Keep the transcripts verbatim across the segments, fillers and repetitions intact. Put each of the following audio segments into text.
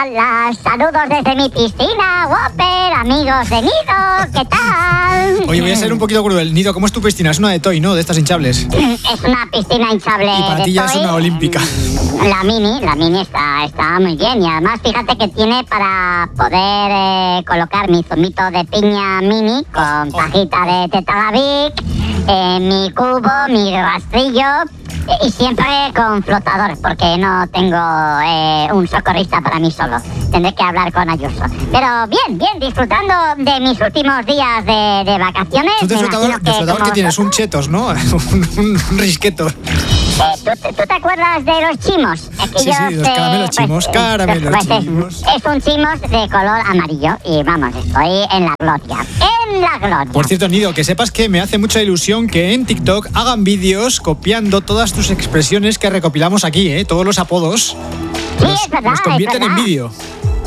la, saludos desde mi piscina, Whopper, amigos de Nido, ¿qué tal? Oye, voy a ser un poquito cruel. Nido, ¿cómo es tu piscina? Es una de Toy, ¿no? De estas hinchables. Es una piscina hinchable Y para de ti ya Toy. es una olímpica. La mini, la mini está, está muy bien y además fíjate que tiene para poder eh, colocar mi zumito de piña mini con pajita de Tetalavic, eh, mi cubo, mi rastrillo y siempre con flotador porque no tengo eh, un socorrista para mí solo. Tendré que hablar con Ayuso. Pero bien, bien, disfrutando de mis últimos días de, de vacaciones. ¿Tú de Me flotador, imagino de flotador como qué tienes? ¿Un vosotros. chetos, no? un, un, un risqueto. Eh, ¿tú, ¿Tú te acuerdas de los chimos? Aquellos, Sí, sí, los caramelos eh, chimos, eh, caramelos pues es- chimos. Es, un chimos de color amarillo y vamos, estoy en la gloria. En la gloria. Por cierto, Nido, que sepas que me hace mucha ilusión que en TikTok hagan vídeos copiando todas tus expresiones que recopilamos aquí, ¿eh? Todos los apodos. Sí, Los, es verdad, los es convierten en verdad. vídeo.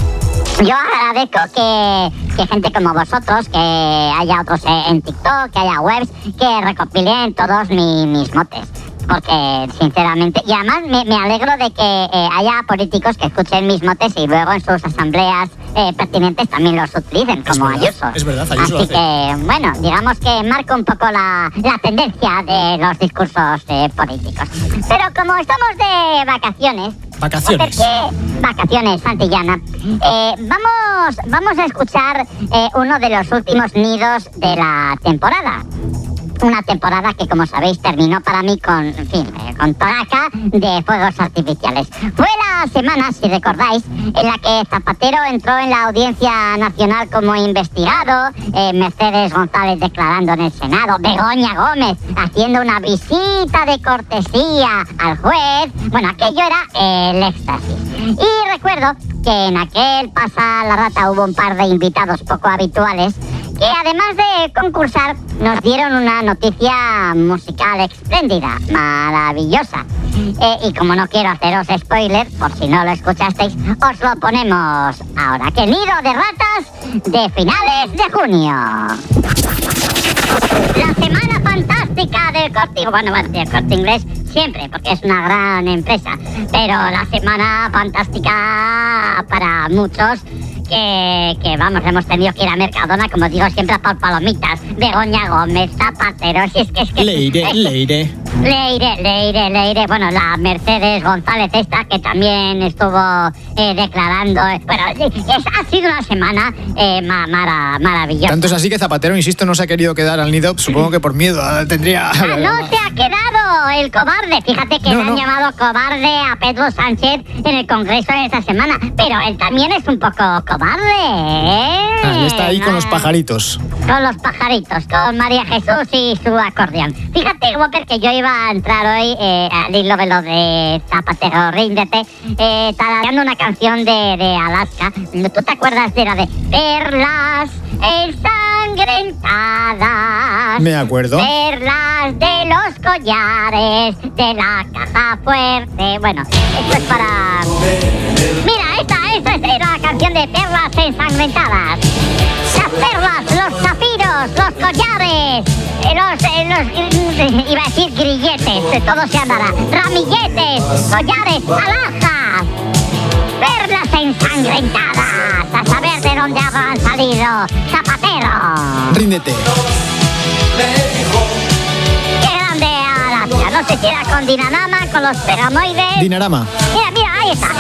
Yo agradezco que, que gente como vosotros, que haya otros eh, en TikTok, que haya webs, que recopilen todos mi- mis motes. Porque, sinceramente, y además me, me alegro de que eh, haya políticos que escuchen mis motes y luego en sus asambleas eh, pertinentes también los utilicen, Es como verdad, Ayuso. es verdad, Ayuso lo Así hace. que, bueno, digamos que marca un poco la, la tendencia de los discursos eh, políticos. Pero como estamos de vacaciones, Vacaciones. porque- vacaciones, Santillana. Eh, vamos, vamos a escuchar eh, uno de los últimos nidos de la temporada. Una temporada que, como sabéis, terminó para mí con, en fin, eh, con toraca de fuegos artificiales. Fue la semana, si recordáis, en la que Zapatero entró en la Audiencia Nacional como investigado, eh, Mercedes González declarando en el Senado, Begoña Gómez haciendo una visita de cortesía al juez. Bueno, aquello era eh, el éxtasis. Y recuerdo que en aquel Pasa la Rata hubo un par de invitados poco habituales que además de concursar nos dieron una noticia musical espléndida, maravillosa. Eh, y como no quiero haceros spoiler, por si no lo escuchasteis, os lo ponemos ahora. Que Nido de Ratas de finales de junio. La semana fantástica del Corte Inglés, bueno, bueno, del Corte Inglés siempre, porque es una gran empresa, pero la semana fantástica para muchos que, que vamos, hemos tenido que ir a Mercadona, como digo siempre, por palomitas. Begoña Gómez, Zapatero, si es que es que... Leire, Leire. Leire, Leire, Leire, bueno, la Mercedes González esta que también estuvo eh, declarando, eh, bueno, es, ha sido una semana eh, ma- mara- maravillosa. Tanto es así que Zapatero, insisto, no se ha querido quedar al Nido, supongo que por miedo. ah, Tendría... Ah, no se ha quedado el cobarde. Fíjate que No, le han no. llamado cobarde a Pedro Sánchez en el Congreso esta semana, pero él también es un poco cobarde, ¿eh? Ah, él está ahí con los Ah. pajaritos. Con los pajaritos, con María Jesús y su acordeón. Fíjate, Whopper, que yo iba a entrar hoy eh, al hilo de lo de Zapatero, ríndete, eh, tarareando una canción de, de Alaska. ¿Tú te acuerdas de la de Perlas ensangrentadas? Me acuerdo. Perlas de los collares, de la caja fuerte. Bueno, esto es para... Mira, esta, esta es la canción de Perlas ensangrentadas. Las perlas, los zafiros, los collares, eh, los, eh, los eh, iba a decir grilletes, de todo se andará, ramilletes, collares, alhajas, perlas ensangrentadas, a saber de dónde habrán salido. Zapatero. Ríndete. Qué grande Alaska, no sé si era con Dinarama, con los peramoides. Dinarama. Mira, mira, ahí está.